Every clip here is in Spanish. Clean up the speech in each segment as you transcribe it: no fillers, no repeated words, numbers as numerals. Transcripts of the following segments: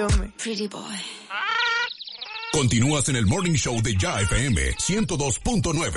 Pretty boy. Continúas en el Morning Show de Ya FM 102.9.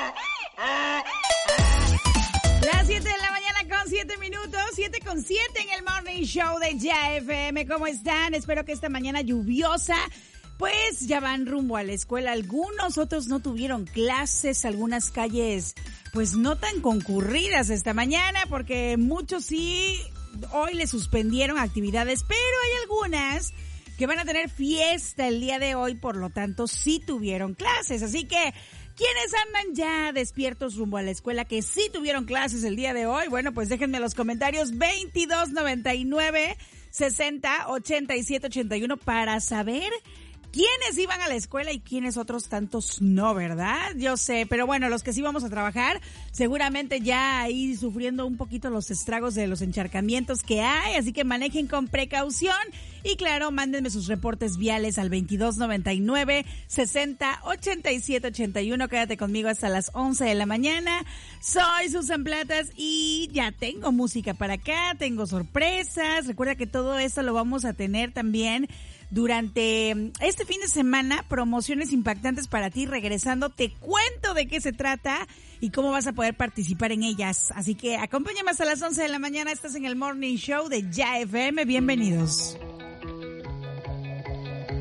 Las 7 de la mañana con 7 minutos, 7:07 en el Morning Show de Ya FM. ¿Cómo están? Espero que esta mañana lluviosa, pues ya van rumbo a la escuela. Algunos otros no tuvieron clases, algunas calles pues no tan concurridas esta mañana, porque muchos sí hoy le suspendieron actividades, pero hay algunas que van a tener fiesta el día de hoy, por lo tanto sí tuvieron clases. Así que ¿quiénes andan ya despiertos rumbo a la escuela que sí tuvieron clases el día de hoy? Bueno, pues déjenme los comentarios 2299 60 87 81 para saber quiénes iban a la escuela y quiénes otros tantos no, ¿verdad? Yo sé, pero bueno, los que sí vamos a trabajar, seguramente ya ahí sufriendo un poquito los estragos de los encharcamientos que hay, así que manejen con precaución y claro, mándenme sus reportes viales al 2299 60 87 81. Quédate conmigo hasta las 11 de la mañana. Soy Susan Platas y ya tengo música para acá, tengo sorpresas. Recuerda que todo esto lo vamos a tener también durante este fin de semana, promociones impactantes para ti. Regresando, te cuento de qué se trata y cómo vas a poder participar en ellas. Así que acompáñame hasta las 11 de la mañana. Estás en el Morning Show de Ya FM. Bienvenidos.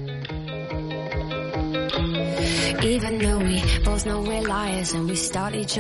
Even though we both know we're liars and we start each